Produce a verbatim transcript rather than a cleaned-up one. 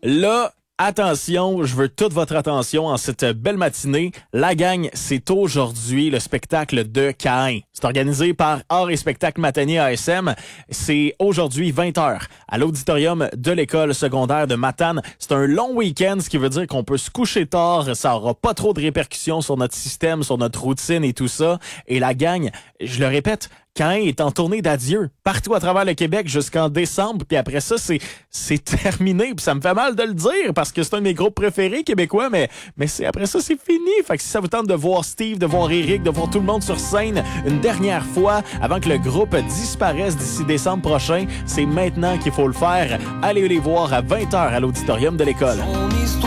Là, attention, je veux toute votre attention en cette belle matinée. La gang, c'est aujourd'hui le spectacle de Caïn. C'est organisé par Art et Spectacle Matanier A S M. C'est aujourd'hui vingt heures à l'auditorium de l'école secondaire de Matane. C'est un long week-end, ce qui veut dire qu'on peut se coucher tard. Ça aura pas trop de répercussions sur notre système, sur notre routine et tout ça. Et la gang, je le répète, Caïn est en tournée d'adieu partout à travers le Québec jusqu'en décembre. Puis après ça, c'est c'est terminé. Puis ça me fait mal de le dire parce que c'est un de mes groupes préférés québécois, mais mais c'est après ça, c'est fini. Fait que si ça vous tente de voir Steve, de voir Eric, de voir tout le monde sur scène une dernière fois avant que le groupe disparaisse d'ici décembre prochain, c'est maintenant qu'il faut le faire. Allez les voir à vingt heures à l'auditorium de l'école.